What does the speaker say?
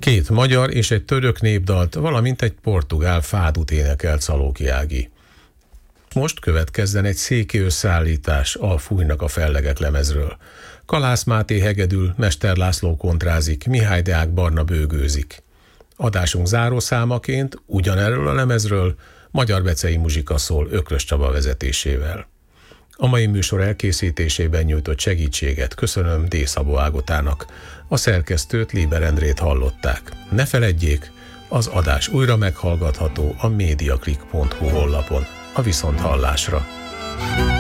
2 magyar és egy török népdalt, valamint egy portugál fádut énekelt Szalóki Ági. Most következzen egy széki összeállítás a Fújnak a fellegek lemezről. Kalász Máté hegedül, Mester László kontrázik, Mihály Deák Barna bőgőzik. Adásunk zárószámaként ugyanerről a lemezről Magyar Becei muzsika szól Ökrös Csaba vezetésével. A mai műsor elkészítésében nyújtott segítséget köszönöm D. Szabó Ágotának. A szerkesztőt, Líber Endrét hallották. Ne feledjék, az adás újra meghallgatható a mediaclick.hu honlapon. A viszonthallásra!